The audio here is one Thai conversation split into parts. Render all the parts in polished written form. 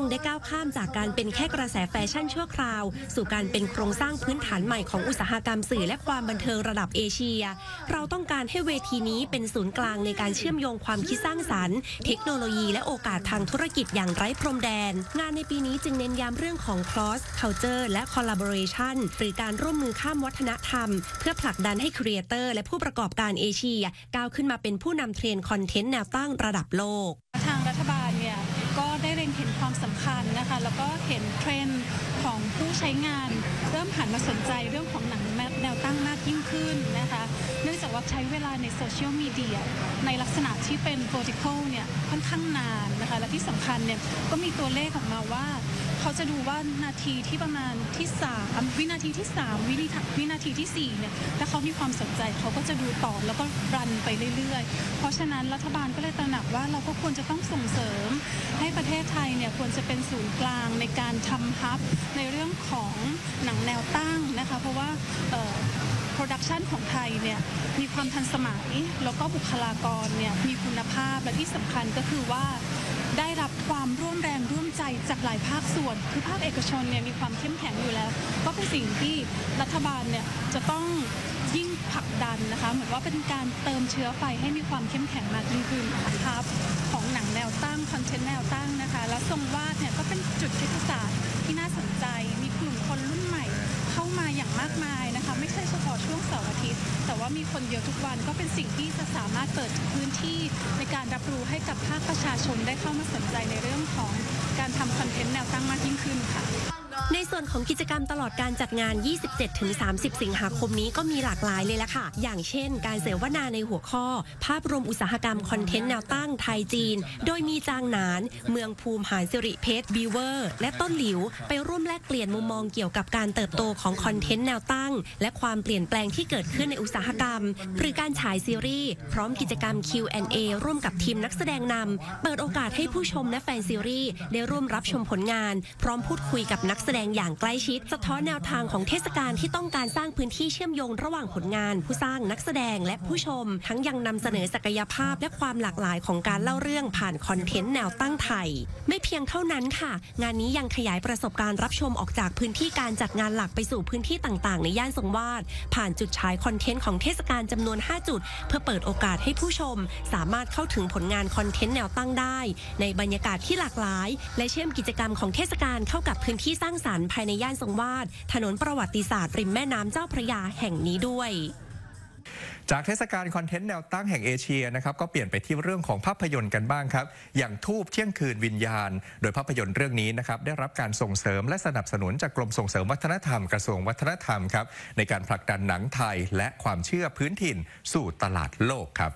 ได้ก้าวข้ามจากการเป็นแค่กระแสแฟชั่นชั่วคราวสู่การเป็นโครงสร้างพื้นฐานใหม่ของอุตสาหกรรมสื่อและความบันเทิงระดับเอเชียเราต้องการให้เวทีนี้เป็นศูนย์กลางในการเชื่อมโยงความคิดสร้างสรรค์เทคโนโลยีและโอกาสทางธุรกิจอย่างไร้พรมแดนงานในปีนี้จึงเน้นย้ำเรื่องของ cross culture และ collaboration หรือการร่วมมือข้ามวัฒนธรรมเพื่อผลักดันให้ครีเอเตอร์และผู้ประกอบการเอเชียก้าวขึ้นมาเป็นผู้นำเทรนด์คอนเทนต์แนวตั้งระดับโลกทางรัฐบาลเนี่ยก็ได้เล็งเห็นความสำคัญนะคะแล้วก็เห็นเทรนด์ของผู้ใช้งานเริ่มหันมาสนใจเรื่องของหนังแนวตั้งมากยิ่งขึ้นนะคะเนื่องจากว่าใช้เวลาในโซเชียลมีเดียในลักษณะที่เป็น vertical เนี่ยค่อนข้างนานนะคะและที่สำคัญเนี่ยก็มีตัวเลขออกมาว่าเขาจะดูว่านาทีที่ประมาณที่3วินาทีที่3วินาทีที่4เนี่ยถ้าเขามีความสนใจเขาก็จะดูต่อแล้วก็รันไปเรื่อยๆเพราะฉะนั้นรัฐบาลก็เลยตระหนักว่าเราก็ควรจะต้องส่งเสริมให้ประเทศไทยเนี่ยควรจะเป็นศูนย์กลางในการทำฮับในเรื่องของหนังแนวตั้งนะคะเพราะว่าโปรดักชันของไทยเนี่ยมีความทันสมัยแล้วก็บุคลากรเนี่ยมีคุณภาพและที่สำคัญก็คือว่าได้รับความร่วมแรงร่วมใจจากหลายภาคส่วนคือภาคเอกชนเนี่ยมีความเข้มแข็งอยู่แล้วก็เป็นสิ่งที่รัฐบาลเนี่ยจะต้องยิ่งผลักดันนะคะเหมือนว่าเป็นการเติมเชื้อไฟให้มีความเข้มแข็งมากยิ่งขึ้นนะครับของหนังแนวตั้งคอนเทนต์แนวตั้งนะคะแล้วทรงวาดเนี่ยก็เป็นจุดยุทธศาสตร์ที่น่าสนใจมีกลุ่มคนรุ่นใหม่เข้ามาอย่างมากมายนะคะไม่ใช่เฉพาะช่วงเสาร์อาทิตย์แต่ว่ามีคนเยอะทุกวันก็เป็นสิ่งที่จะสามารถเปิดพื้นที่ในการรับรู้ให้กับภาคประชาชนได้เข้ามาสนใจในเรื่องของการทำคอนเทนต์แนวตั้งมากยิ่งขึ้นค่ะในส่วนของกิจกรรมตลอดการจัดงาน 27-30 สิงหาคมนี้ก็มีหลากหลายเลยละค่ะอย่างเช่นการเสวนาในหัวข้อภาพรวมอุตสาหกรรมคอนเทนต์แนวตั้งไทยจีนโดยมีจางหนานเมืองภูมิหานสิริเพชรบีเวอร์และต้นหลิวไปร่วมแลกเปลี่ยนมุมมองเกี่ยวกับการเติบโตของคอนเทนต์แนวตั้งและความเปลี่ยนแปลงที่เกิดขึ้นในอุตสาหกรรมหรือการฉายซีรีส์พร้อมกิจกรรม Q&A ร่วมกับทีมนักแสดงนำเปิดโอกาสให้ผู้ชมและแฟนซีรีส์ได้ร่วมรับชมผลงานพร้อมพูดคุยกับนักแสดงอย่างใกล้ชิดสะท้อนแนวทางของเทศกาลที่ต้องการสร้างพื้นที่เชื่อมโยงระหว่างผลงานผู้สร้างนักแสดงและผู้ชมทั้งยังนำเสนอศักยภาพและความหลากหลายของการเล่าเรื่องผ่านคอนเทนต์แนวตั้งไทยไม่เพียงเท่านั้นค่ะงานนี้ยังขยายประสบการณ์รับชมออกจากพื้นที่การจัดงานหลักไปสู่พื้นที่ต่างๆในย่านทรงวาดผ่านจุดฉายคอนเทนต์ของเทศกาลจำนวน5จุดเพื่อเปิดโอกาสให้ผู้ชมสามารถเข้าถึงผลงานคอนเทนต์แนวตั้งได้ในบรรยากาศที่หลากหลายและเชื่อมกิจกรรมของเทศกาลเข้ากับพื้นที่สร้างสรรค์ภายในย่านทรงวาดถนนประวัติศาสตร์ริมแม่น้ำเจ้าพระยาแห่งนี้ด้วยจากเทศกาลคอนเทนต์แนวตั้งแห่งเอเชียนะครับก็เปลี่ยนไปที่เรื่องของภาพยนตร์กันบ้างครับอย่างทูบเที่ยงคืนวิญญาณโดยภาพยนตร์เรื่องนี้นะครับได้รับการส่งเสริมและสนับสนุนจากกรมส่งเสริมวัฒนธรรมกระทรวงวัฒนธรรมครับในการผลักดันหนังไทยและความเชื่อพื้นถิ่นสู่ตลาดโลกครับ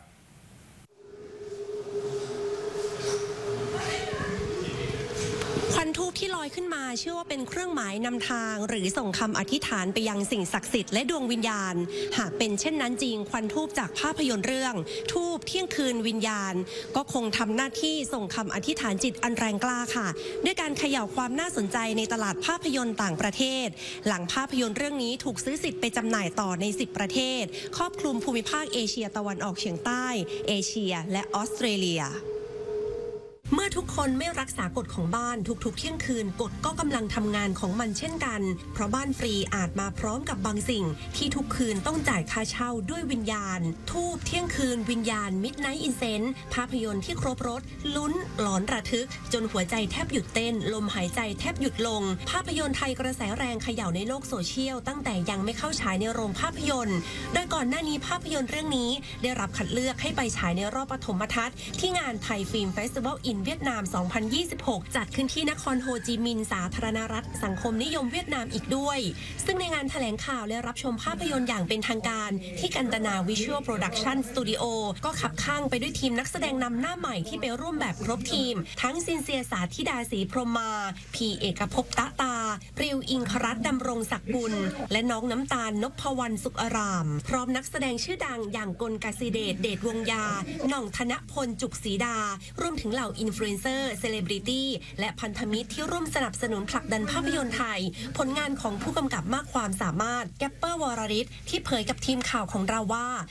ควันทูบที่ลอยขึ้นมาเชื่อว่าเป็นเครื่องหมายนำทางหรือส่งคำอธิษฐานไปยังสิ่งศักดิ์สิทธิ์และดวงวิญญาณหากเป็นเช่นนั้นจริงควันทูบจากภาพยนตร์เรื่องทูบเที่ยงคืนวิญญาณก็คงทำหน้าที่ส่งคำอธิษฐานจิตอันแรงกล้าค่ะด้วยการเขย่าความน่าสนใจในตลาดภาพยนตร์ต่างประเทศหลังภาพยนตร์เรื่องนี้ถูกซื้อสิทธิ์ไปจำหน่ายต่อใน10ประเทศครอบคลุมภูมิภาคเอเชียตะวันออกเฉียงใต้เอเชียและออสเตรเลียเมื่อทุกคนไม่รักษากฎของบ้านทุกๆเที่ยงคืนกฎก็กำลังทำงานของมันเช่นกันเพราะบ้านฟรีอาจมาพร้อมกับบางสิ่งที่ทุกคืนต้องจ่ายค่าเช่าด้วยวิญญาณทูบเที่ยงคืนวิญญาณ Midnight Incense ภาพยนตร์ที่ครบรสลุ้นหลอนระทึกจนหัวใจแทบหยุดเต้นลมหายใจแทบหยุดลงภาพยนตร์ไทยกระแสแรงเขย่าในโลกโซเชียลตั้งแต่ยังไม่เข้าฉายในโรงภาพยนตร์โดยก่อนหน้านี้ภาพยนตร์เรื่องนี้ได้รับคัดเลือกให้ไปฉายในรอบปฐมทัศน์ที่งานไทยฟิล์มเฟสติวัลเวียดนาม 2026 จัดขึ้นที่นครโฮจิมินห์สาธารณรัฐสังคมนิยมเวียดนามอีกด้วยซึ่งในงานแถลงข่าวและรับชมภาพยนตร์อย่างเป็นทางการที่กันตนาวิชวลโปรดักชั่นสตูดิโอก็ขับข้างไปด้วยทีมนักแสดงนำหน้าใหม่ที่ไปร่วมแบบครบทีมทั้งซินเซียสาธิดาศรีพรหมาพีเอกภพตะตาปริวอิงครัตน์ดำรงศักดิ์บุญและน้องน้ำตาลนพวรรณสุขอารามพร้อมนักแสดงชื่อดังอย่างกลกสิเดชเดชวงยาหน่องธนพลจุกศรีดารวมถึงเหล่าอินฟลูเอนเซอร์เซเลบริตี้และพันธมิตรที่ร่วมสนับสนุนผลักดันภาพยนตร์ไทยผลงานของผู้กำกับมากความสามารถแกปเปอร์วรริศที่เผยกับทีมข่าวของเราว่า